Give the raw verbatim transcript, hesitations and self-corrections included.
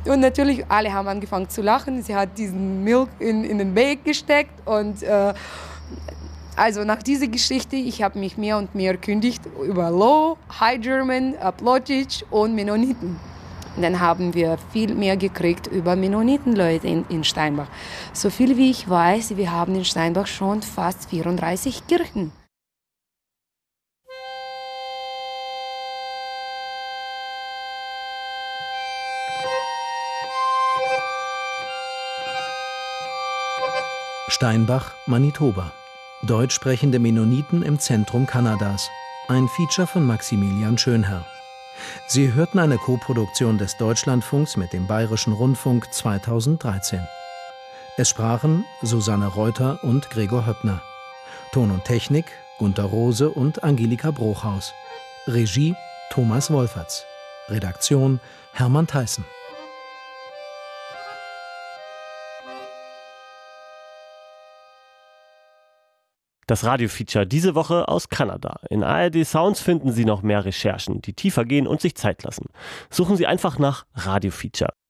Und natürlich, alle haben angefangen zu lachen. Sie hat diesen Milch in, in den Weg gesteckt. Und äh, also nach dieser Geschichte, ich habe mich mehr und mehr erkundigt über Low, High German, Plotitsch und Mennoniten. Und dann haben wir viel mehr gekriegt über Mennonitenleute in, in Steinbach. So viel wie ich weiß, wir haben in Steinbach schon fast vierunddreißig Kirchen. Steinbach, Manitoba. Deutsch sprechende Mennoniten im Zentrum Kanadas. Ein Feature von Maximilian Schönherr. Sie hörten eine Koproduktion des Deutschlandfunks mit dem Bayerischen Rundfunk zweitausenddreizehn. Es sprachen Susanne Reuter und Gregor Höppner. Ton und Technik Gunter Rose und Angelika Bruchhaus. Regie Thomas Wolferts. Redaktion Hermann Theissen. Das Radiofeature diese Woche aus Kanada. In A R D Sounds finden Sie noch mehr Recherchen, die tiefer gehen und sich Zeit lassen. Suchen Sie einfach nach Radiofeature.